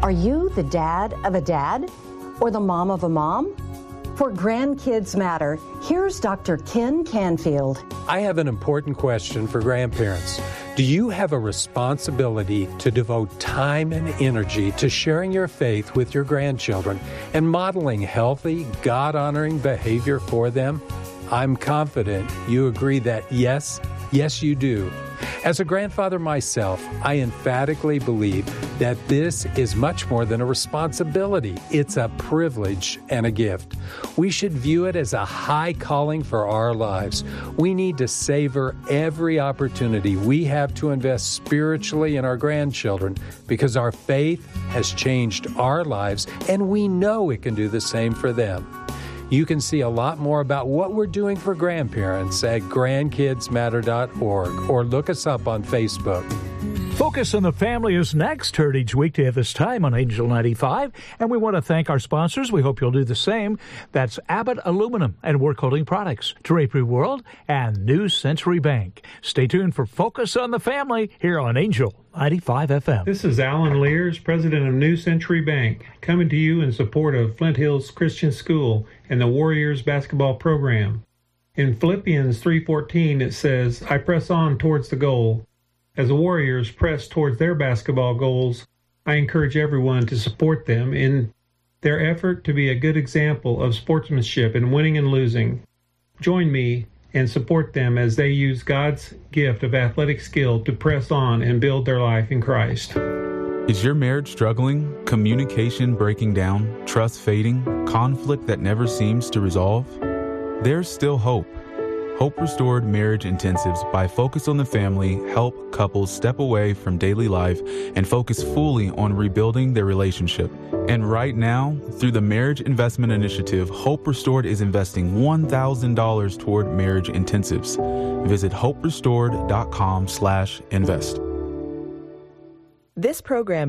Are you the dad of a dad or the mom of a mom? For Grandkids Matter, here's Dr. Ken Canfield. I have an important question for grandparents. Do you have a responsibility to devote time and energy to sharing your faith with your grandchildren and modeling healthy, God-honoring behavior for them? I'm confident you agree that yes, you do. As a grandfather myself, I emphatically believe that this is much more than a responsibility. It's a privilege and a gift. We should view it as a high calling for our lives. We need to savor every opportunity we have to invest spiritually in our grandchildren because our faith has changed our lives and we know it can do the same for them. You can see a lot more about what we're doing for grandparents at grandkidsmatter.org or look us up on Facebook. Focus on the Family is next, heard each weekday at this time on Angel 95. And we want to thank our sponsors. We hope you'll do the same. That's Abbott Aluminum and Work Holding Products, Drapery World, and New Century Bank. Stay tuned for Focus on the Family here on Angel 95 FM. This is Alan Lears, president of New Century Bank, coming to you in support of Flint Hills Christian School and the Warriors basketball program. In Philippians 3:14, it says, I press on towards the goal. As the Warriors press towards their basketball goals, I encourage everyone to support them in their effort to be a good example of sportsmanship in winning and losing. Join me and support them as they use God's gift of athletic skill to press on and build their life in Christ. Is your marriage struggling? Communication breaking down? Trust fading? Conflict that never seems to resolve? There's still hope. Hope Restored Marriage Intensives by Focus on the Family help couples step away from daily life and focus fully on rebuilding their relationship. And right now, through the Marriage Investment Initiative, Hope Restored is investing $1,000 toward marriage intensives. Visit hoperestored.com/invest. This program